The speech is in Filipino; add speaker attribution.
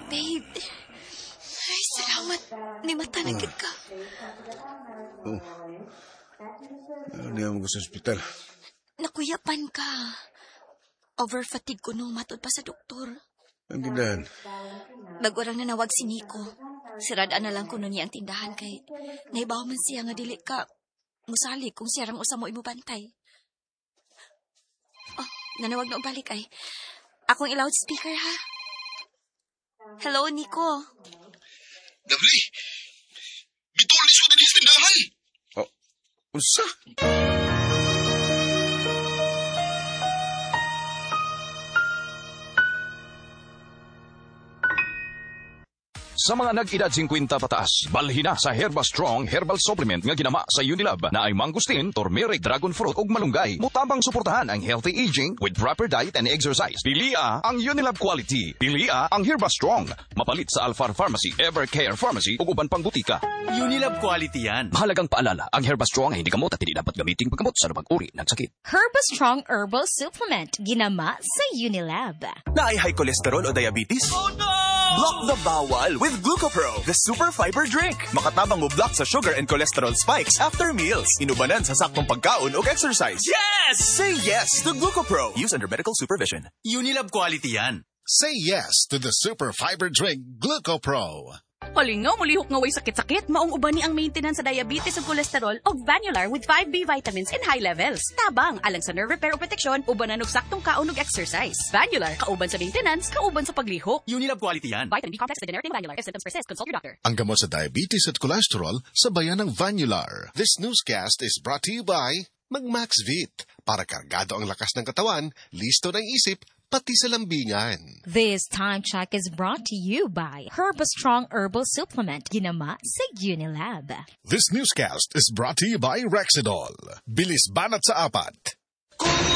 Speaker 1: Babe, ay, salamat. Ni mata na gid ka.
Speaker 2: Ano mo ko sa ospital?
Speaker 1: Nakuyapan ka. Over-fatigue ko nung matod pa sa doktor.
Speaker 2: Ang gindahan?
Speaker 1: Bago rang nanawag si Nico. Siradaan na lang ko nun niya ang tindahan kay naibaw man siya nga dili ka musali kung siya rang usa mo imubantay. Oh, nanawag na balik ay. Akong i-loudspeaker ha. Hello, Nico.
Speaker 3: Dabli, bituan ni suda din sa tindahan.
Speaker 2: Oh, unsa?
Speaker 4: Sa mga nag-edad 50 pataas, balhin na sa Herba Strong Herbal Supplement nga ginama sa Unilab na ay mangustin, turmeric, dragon fruit ug malunggay. Mutabang suportahan ang healthy aging with proper diet and exercise. Pilia ang Unilab quality. Pilia ang Herba Strong. Mapalit sa Alfar Pharmacy, Evercare Pharmacy ug uban pang butika.
Speaker 5: Unilab quality yan.
Speaker 4: Mahalagang paalala, ang Herba Strong ay hindi gamot at hindi dapat gamitin paggamot sa anumang uri ng sakit.
Speaker 6: Herba Strong Herbal Supplement ginama sa Unilab.
Speaker 5: Na ay high cholesterol o diabetes? Oh no! Block the bawal with Glucopro, the super fiber drink. Makatabang mo block sa sugar and cholesterol spikes after meals. Inubanan sa saktong pagkaon o exercise. Yes! Say yes to Glucopro. Use under medical supervision. Unilab quality yan.
Speaker 7: Say yes to the super fiber drink Glucopro.
Speaker 8: Halingaw, mulihok nga way sakit-sakit. Maong uban ni ang maintenance sa diabetes ug cholesterol og Vanular with 5B vitamins in high levels. Tabang, alang sa nerve repair o protection, ubanan og saktong kaon ug exercise. Vanular, kauban sa maintenance, kauban sa paglihok.
Speaker 5: Unilab quality yan.
Speaker 8: Vitamin B complex na generic ng Vanular. If symptoms persist, consult your doctor.
Speaker 7: Ang gamot sa diabetes at cholesterol sa bayan ng Vanular. This newscast is brought to you by Mag-Maxvit. Para kargado ang lakas ng katawan, listo ng isip, pati sa lambingan.
Speaker 6: This time check is brought to you by Herba Strong Herbal Supplement ginama sa Unilab.
Speaker 7: This newscast is brought to you by Rexidol. Bilis banat sa apat.